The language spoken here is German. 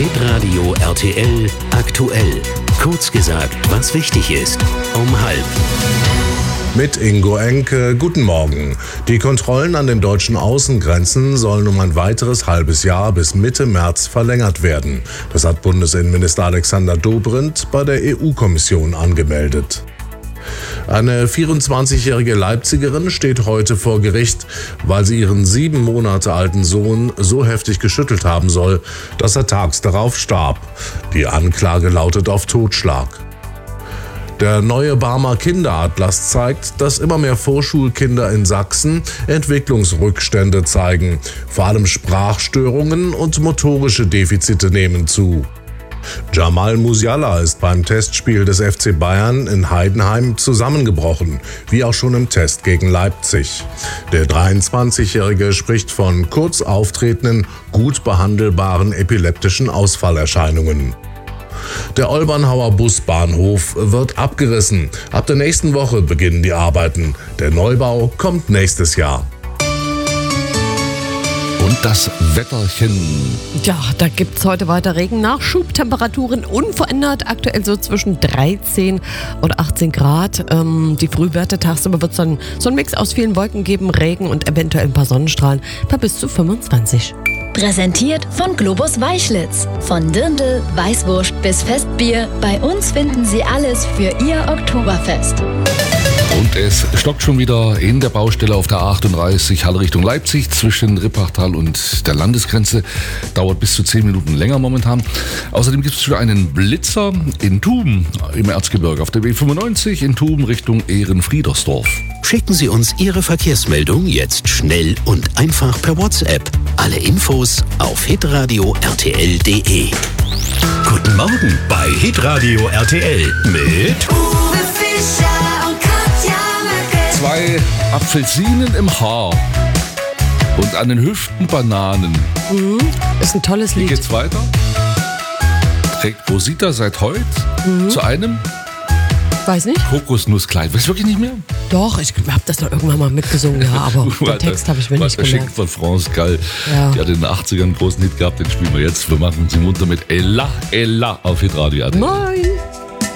Hitradio RTL aktuell. Kurz gesagt, was wichtig ist. Um 12:30. Mit Ingo Enke, guten Morgen. Die Kontrollen an den deutschen Außengrenzen sollen um ein weiteres halbes Jahr bis Mitte März verlängert werden. Das hat Bundesinnenminister Alexander Dobrindt bei der EU-Kommission angemeldet. Eine 24-jährige Leipzigerin steht heute vor Gericht, weil sie ihren 7 Monate alten Sohn so heftig geschüttelt haben soll, dass er tags darauf starb. Die Anklage lautet auf Totschlag. Der neue Barmer Kinderatlas zeigt, dass immer mehr Vorschulkinder in Sachsen Entwicklungsrückstände zeigen. Vor allem Sprachstörungen und motorische Defizite nehmen zu. Jamal Musiala ist beim Testspiel des FC Bayern in Heidenheim zusammengebrochen, wie auch schon im Test gegen Leipzig. Der 23-Jährige spricht von kurz auftretenden, gut behandelbaren epileptischen Ausfallerscheinungen. Der Olbernhauer Busbahnhof wird abgerissen. Ab der nächsten Woche beginnen die Arbeiten. Der Neubau kommt nächstes Jahr. Und das Wetterchen. Ja, da gibt es heute weiter Regen. Nachschubtemperaturen unverändert. Aktuell so zwischen 13 und 18 Grad. Die Frühwerte tagsüber wird es dann so ein Mix aus vielen Wolken geben, Regen und eventuell ein paar Sonnenstrahlen bei bis zu 25. Präsentiert von Globus Weichlitz. Von Dirndl, Weißwurst bis Festbier. Bei uns finden Sie alles für Ihr Oktoberfest. Und es stockt schon wieder in der Baustelle auf der 38 Halle Richtung Leipzig zwischen Rippachtal und der Landesgrenze. Dauert bis zu 10 Minuten länger momentan. Außerdem gibt es schon einen Blitzer in Tuben im Erzgebirge auf der B95 in Tuben Richtung Ehrenfriedersdorf. Schicken Sie uns Ihre Verkehrsmeldung jetzt schnell und einfach per WhatsApp. Alle Infos auf hitradio RTL.de. Guten Morgen bei Hitradio RTL mit Uwe Fischer und Katja Merkel. 2 Apfelsinen im Haar und an den Hüften Bananen. Ist ein tolles Wie Lied. geht's weiter? Trägt Rosita seit heute zu einem Weiß nicht. Kokosnusskleid. Weiß wirklich nicht mehr? Doch, ich habe das doch irgendwann mal mitgesungen, ja, aber den Text habe ich mir nicht Geschenk gemerkt. von France Gall. Ja. Die hat in den 80ern einen großen Hit gehabt, den spielen wir jetzt. Wir machen sie munter mit Ella, Ella auf Hitradio. Moin.